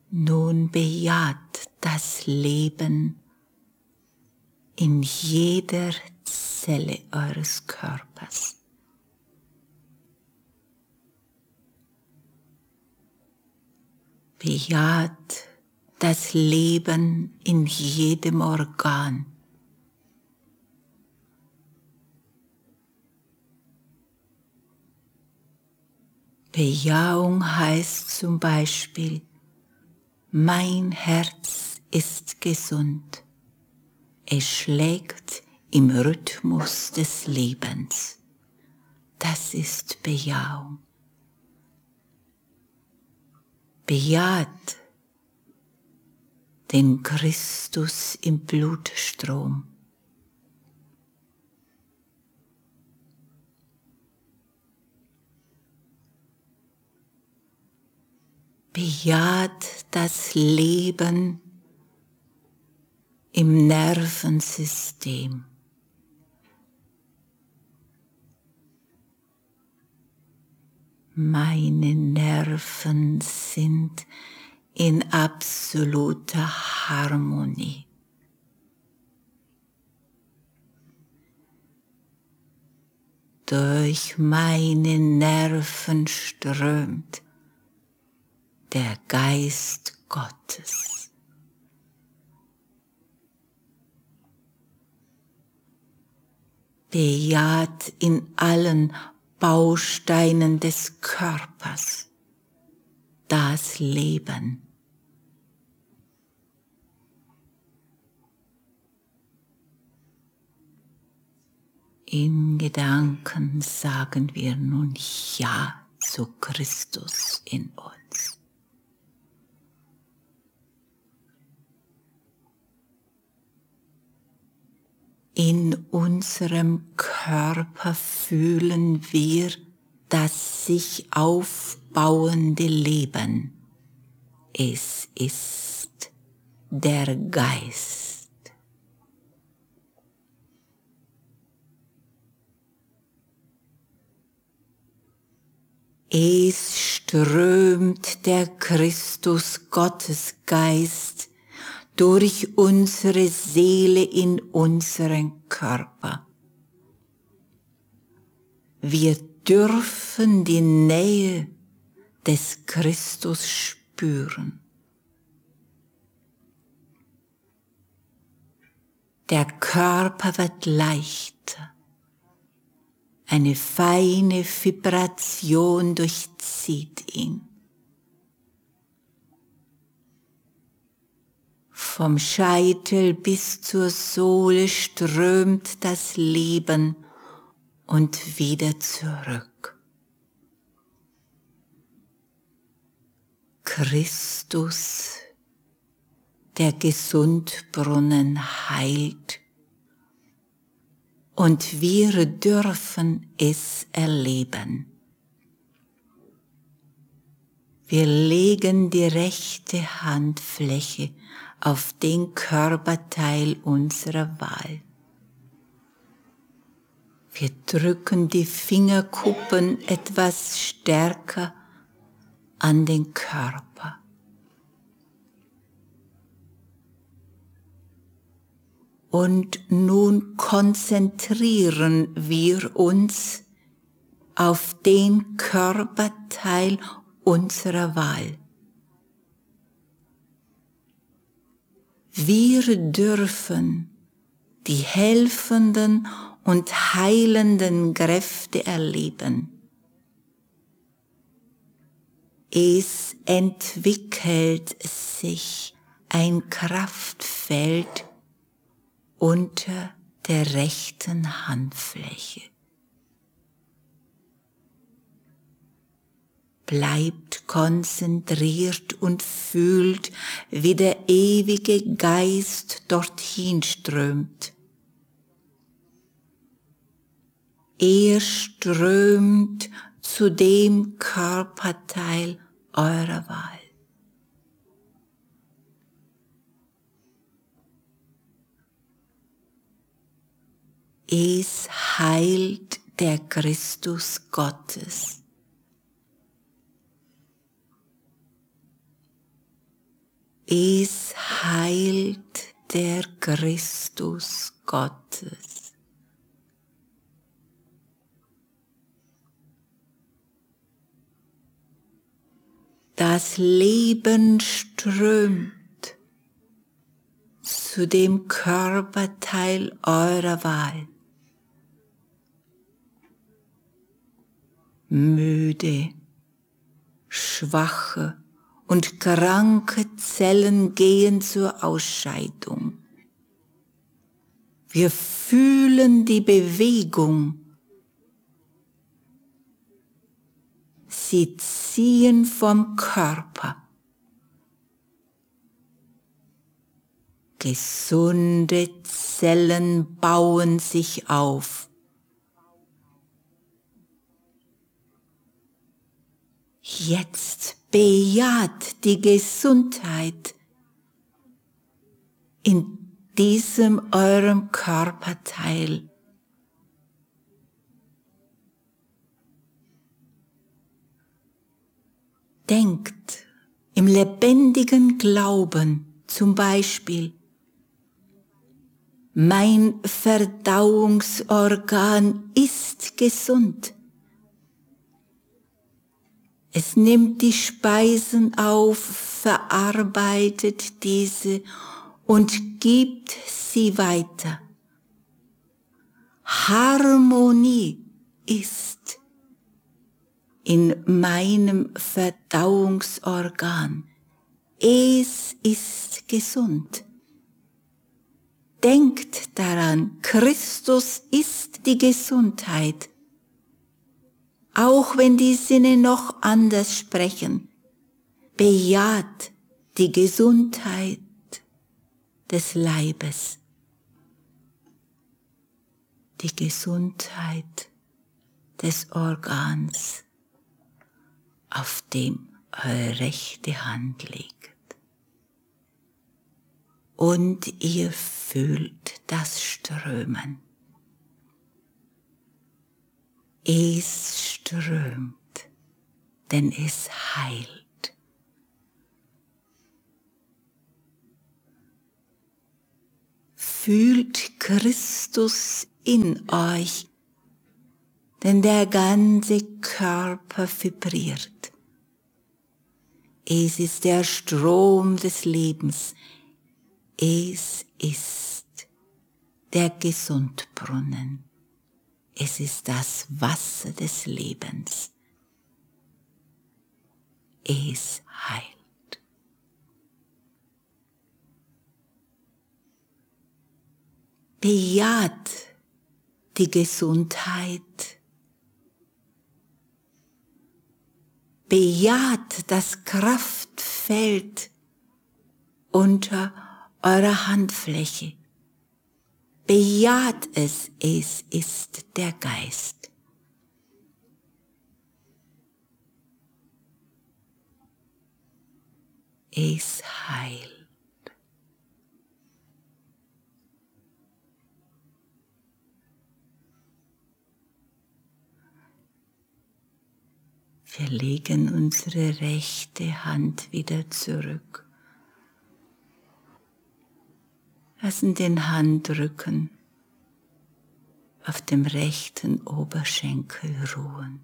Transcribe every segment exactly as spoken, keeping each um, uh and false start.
Nun bejaht das Leben in jeder Zelle eures Körpers. Bejaht das Leben in jedem Organ. Bejahung heißt zum Beispiel, mein Herz ist gesund. Es schlägt im Rhythmus des Lebens. Das ist Bejahung. Bejaht den Christus im Blutstrom. Bejaht das Leben im Nervensystem. Meine Nerven sind in absoluter Harmonie. Durch meine Nerven strömt der Geist Gottes. Bejaht in allen Bausteinen des Körpers das Leben. In Gedanken sagen wir nun Ja zu Christus in uns. In unserem Körper fühlen wir das sich aufbauende Leben. Es ist der Geist. Es strömt der Christus Gottesgeist durch unsere Seele in unseren Körper. Wir dürfen die Nähe des Christus spüren. Der Körper wird leichter. Eine feine Vibration durchzieht ihn. Vom Scheitel bis zur Sohle strömt das Leben und wieder zurück. Christus, der Gesundbrunnen, heilt. Und wir dürfen es erleben. Wir legen die rechte Handfläche auf den Körperteil unserer Wahl. Wir drücken die Fingerkuppen etwas stärker an den Körper. Und nun konzentrieren wir uns auf den Körperteil unserer Wahl. Wir dürfen die helfenden und heilenden Kräfte erleben. Es entwickelt sich ein Kraftfeld unter der rechten Handfläche. Bleibt konzentriert und fühlt, wie der ewige Geist dorthin strömt. Er strömt zu dem Körperteil eurer Wahl. Es heilt der Christus Gottes. Es heilt der Christus Gottes. Das Leben strömt zu dem Körperteil eurer Wahl. Müde, schwache und kranke Zellen gehen zur Ausscheidung. Wir fühlen die Bewegung. Sie ziehen vom Körper. Gesunde Zellen bauen sich auf. Jetzt bejaht die Gesundheit in diesem eurem Körperteil. Denkt im lebendigen Glauben zum Beispiel: Mein Verdauungsorgan ist gesund. Es nimmt die Speisen auf, verarbeitet diese und gibt sie weiter. Harmonie ist in meinem Verdauungsorgan. Es ist gesund. Denkt daran, Christus ist die Gesundheit. Auch wenn die Sinne noch anders sprechen, bejaht die Gesundheit des Leibes, die Gesundheit des Organs, auf dem eure rechte Hand liegt. Und ihr fühlt das Strömen. Es strömt, denn es heilt. Fühlt Christus in euch, denn der ganze Körper vibriert. Es ist der Strom des Lebens. Es ist der Gesundbrunnen. Es ist das Wasser des Lebens. Es heilt. Bejaht die Gesundheit. Bejaht das Kraftfeld unter eurer Handfläche. Bejaht es, es ist der Geist. Es heilt. Wir legen unsere rechte Hand wieder zurück. Lassen den Handrücken auf dem rechten Oberschenkel ruhen.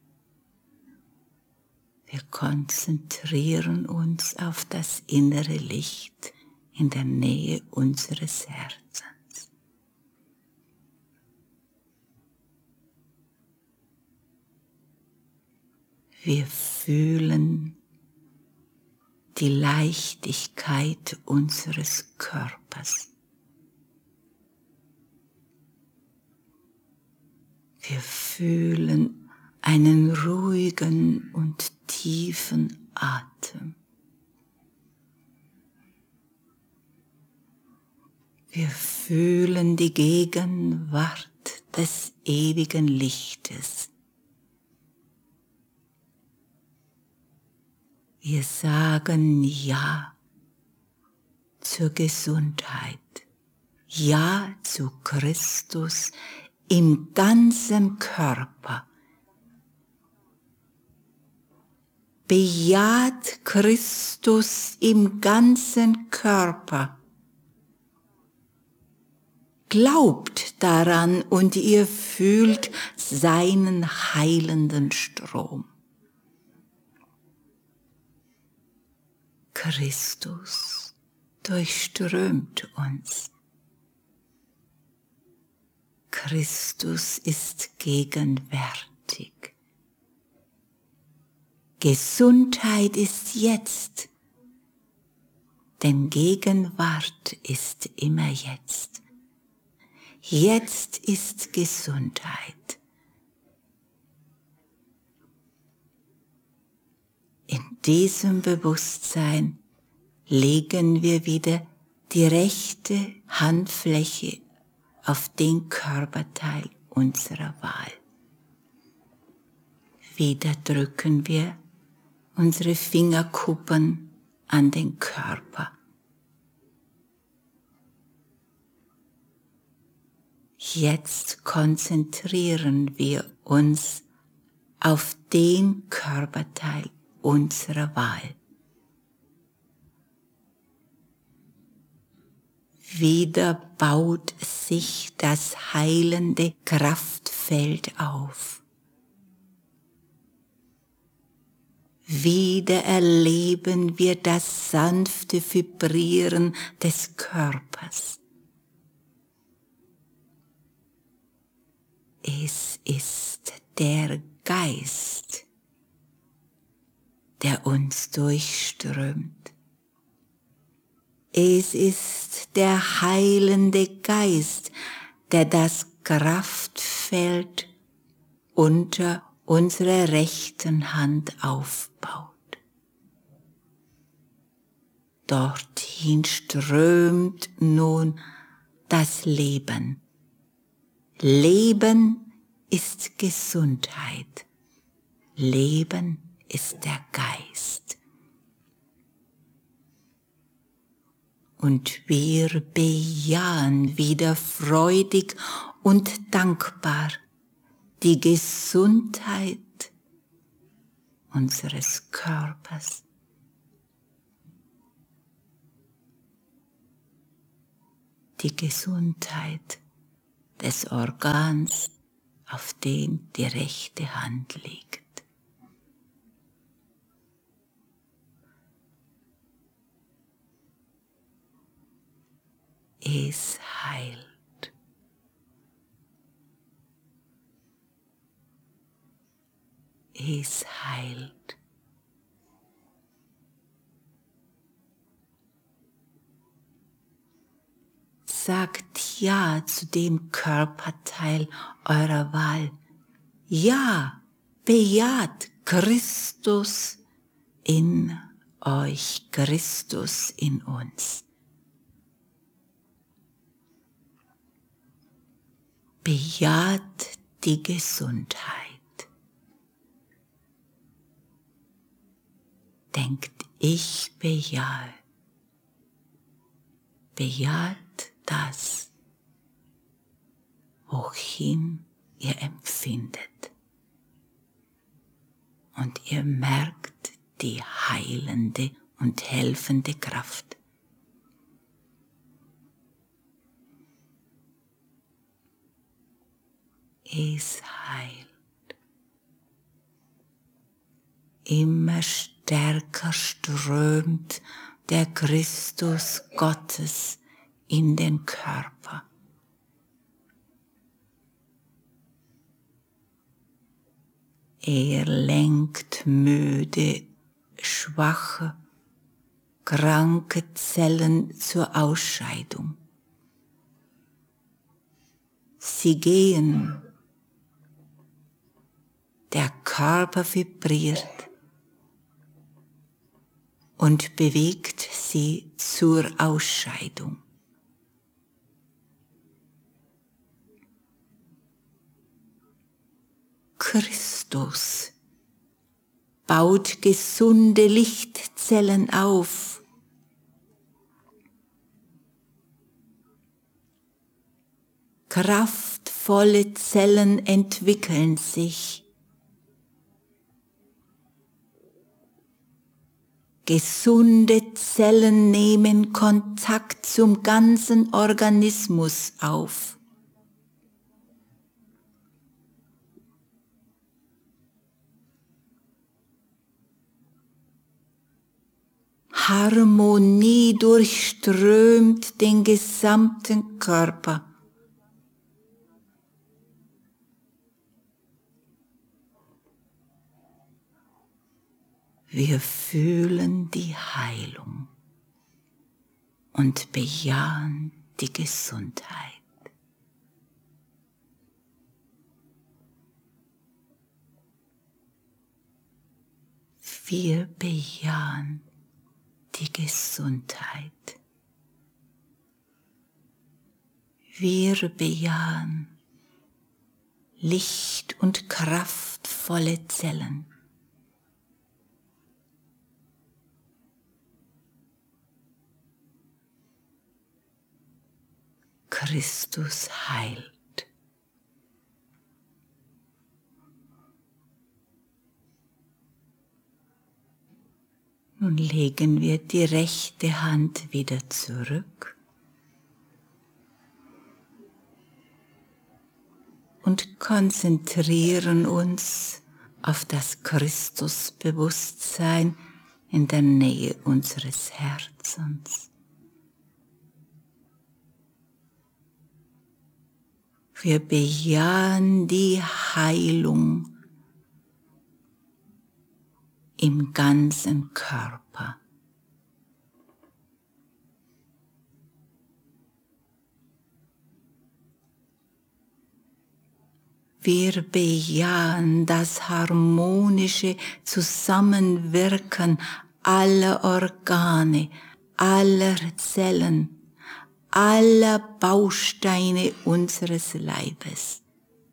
Wir konzentrieren uns auf das innere Licht in der Nähe unseres Herzens. Wir fühlen die Leichtigkeit unseres Körpers. Wir fühlen einen ruhigen und tiefen Atem. Wir fühlen die Gegenwart des ewigen Lichtes. Wir sagen Ja zur Gesundheit, Ja zu Christus im ganzen Körper. bejaht Christus im ganzen Körper. Glaubt daran und ihr fühlt seinen heilenden Strom. Christus durchströmt uns. Christus ist gegenwärtig. Gesundheit ist jetzt, denn Gegenwart ist immer jetzt. Jetzt ist Gesundheit. In diesem Bewusstsein legen wir wieder die rechte Handfläche auf den Körperteil unserer Wahl. Wieder drücken wir unsere Fingerkuppen an den Körper. Jetzt konzentrieren wir uns auf den Körperteil unserer Wahl. Wieder baut sich das heilende Kraftfeld auf. Wieder erleben wir das sanfte Vibrieren des Körpers. Es ist der Geist, der uns durchströmt. Es ist der heilende Geist, der das Kraftfeld unter unserer rechten Hand aufbaut. Dorthin strömt nun das Leben. Leben ist Gesundheit. Leben ist der Geist. Und wir bejahen wieder freudig und dankbar die Gesundheit unseres Körpers. Die Gesundheit des Organs, auf dem die rechte Hand liegt. Es heilt. Es heilt. Sagt Ja zu dem Körperteil eurer Wahl. Ja, bejaht Christus in euch, Christus in uns. Bejaht die Gesundheit. Denkt, ich bejahe. Bejaht das, wohin ihr empfindet. Und ihr merkt die heilende und helfende Kraft. Es heilt. Immer stärker strömt der Christus Gottes in den Körper. Er lenkt müde, schwache, kranke Zellen zur Ausscheidung. Sie gehen, der Körper vibriert und bewegt sie zur Ausscheidung. Christus baut gesunde Lichtzellen auf. Kraftvolle Zellen entwickeln sich. Gesunde Zellen nehmen Kontakt zum ganzen Organismus auf. Harmonie durchströmt den gesamten Körper. Wir fühlen die Heilung und bejahen die Gesundheit. Wir bejahen die Gesundheit. Wir bejahen Licht- und kraftvolle Zellen. Christus heilt. Nun legen wir die rechte Hand wieder zurück und konzentrieren uns auf das Christusbewusstsein in der Nähe unseres Herzens. Wir bejahen die Heilung im ganzen Körper. Wir bejahen das harmonische Zusammenwirken aller Organe, aller Zellen, aller Bausteine unseres Leibes.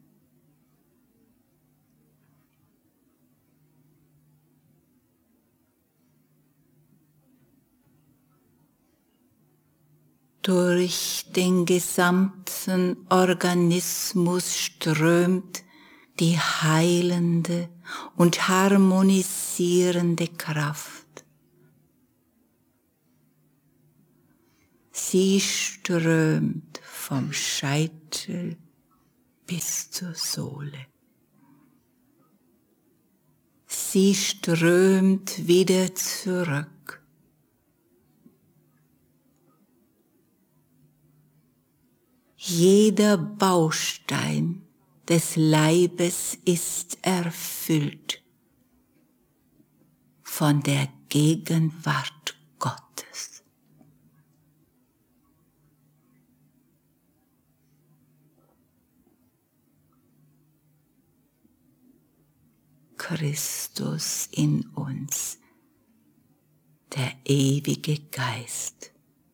Durch den gesamten Organismus strömt die heilende und harmonisierende Kraft. Sie strömt vom Scheitel bis zur Sohle. Sie strömt wieder zurück. Jeder Baustein des Leibes ist erfüllt von der Gegenwart Gottes. Christus in uns, der ewige Geist.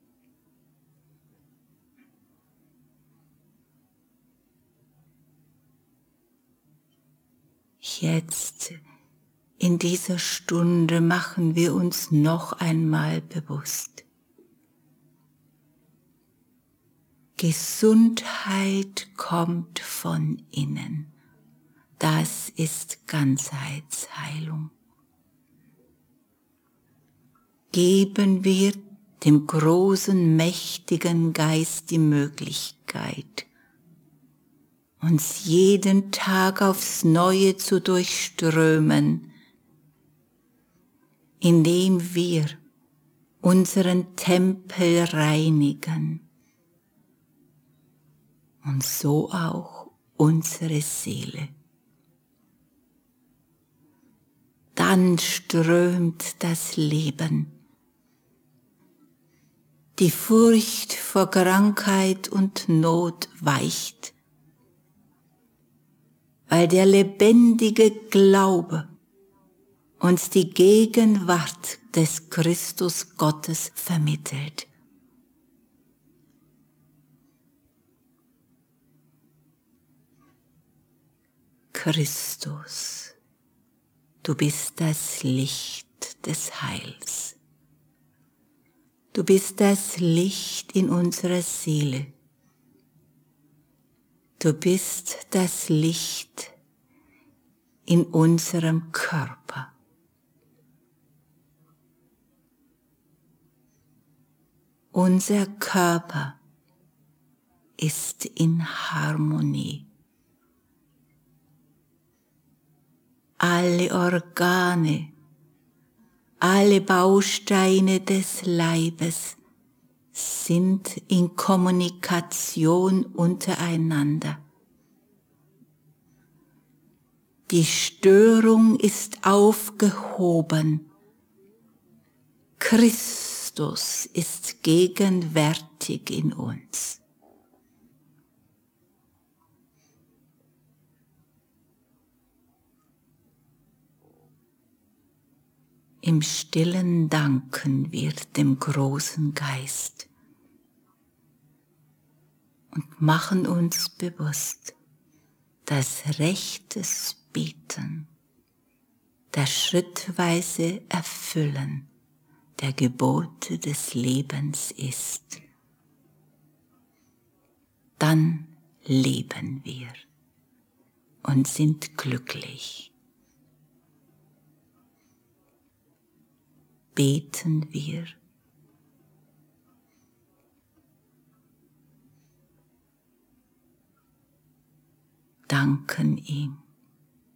Jetzt, in dieser Stunde, machen wir uns noch einmal bewusst: Gesundheit kommt von innen. Das ist Ganzheitsheilung. Geben wir dem großen, mächtigen Geist die Möglichkeit, uns jeden Tag aufs Neue zu durchströmen, indem wir unseren Tempel reinigen und so auch unsere Seele. Dann strömt das Leben. Die Furcht vor Krankheit und Not weicht, weil der lebendige Glaube uns die Gegenwart des Christus Gottes vermittelt. Christus, du bist das Licht des Heils. Du bist das Licht in unserer Seele. Du bist das Licht in unserem Körper. Unser Körper ist in Harmonie. Alle Organe, alle Bausteine des Leibes sind in Kommunikation untereinander. Die Störung ist aufgehoben. Christus ist gegenwärtig in uns. Im Stillen danken wir dem großen Geist und machen uns bewusst, dass rechtes Beten, das schrittweise Erfüllen der Gebote des Lebens ist. Dann leben wir und sind glücklich. Beten wir. Danken ihm.